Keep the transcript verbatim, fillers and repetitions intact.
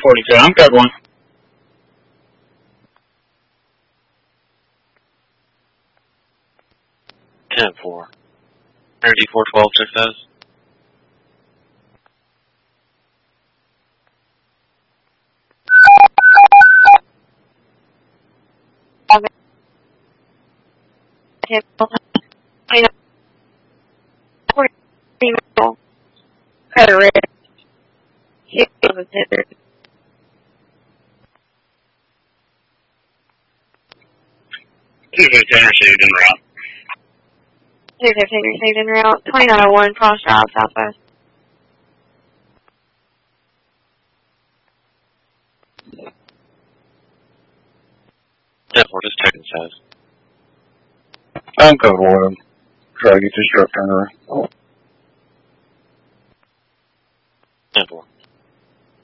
forty-two. I'm code one. ten four. D four twelve, check those. two fifteen received en route. two fifteen received en route. twenty-nine oh one, cross drive, southwest. ten four, just checking size. I'm code one. Try to get this truck turned around. ten four.